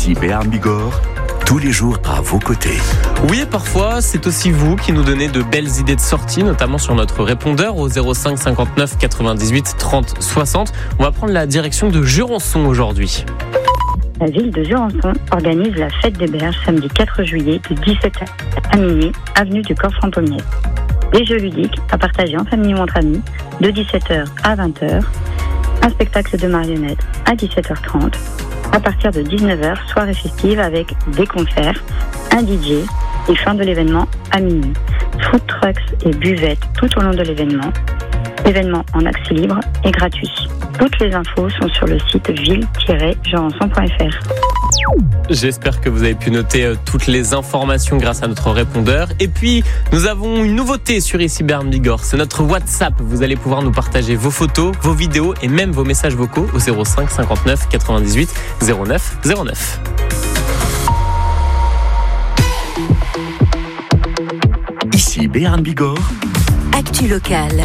Ici Béarn Bigorre, tous les jours à vos côtés. Oui, et parfois, c'est aussi vous qui nous donnez de belles idées de sortie, notamment sur notre répondeur au 05 59 98 30 60. On va prendre la direction de Jurançon aujourd'hui. La ville de Jurançon organise la fête des berges samedi 4 juillet de 17h à minuit, avenue du Corps Fantômier. Des jeux ludiques à partager en famille ou entre amis de 17h à 20h. Un spectacle de marionnettes à 17h30. À partir de 19h, soirée festive avec des concerts, un DJ et fin de l'événement à minuit. Food trucks et buvettes tout au long de l'événement. L'événement en accès libre et gratuit. Toutes les infos sont sur le site ville-jurançon.fr. J'espère que vous avez pu noter toutes les informations grâce à notre répondeur. Et puis, nous avons une nouveauté sur Ici Béarn Bigorre. C'est notre WhatsApp. Vous allez pouvoir nous partager vos photos, vos vidéos et même vos messages vocaux au 05 59 98 09 09. Ici Béarn Bigorre. Actu locale.